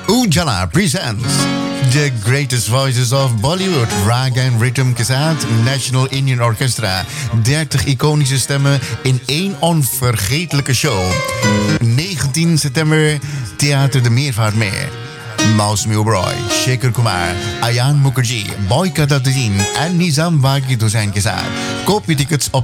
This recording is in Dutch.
Ujala presents the greatest voices of Bollywood, raga en rhythm के साथ National Indian Orchestra. 30 iconische stemmen in één onvergetelijke show. 19 september, Theater de Meervaartmeer. Mausami Oberoi, Shekhar Kumar, Ayan Mukherjee, Boyka Dattadeen en Nizam Wagid Hussain के साथ. Koop je tickets op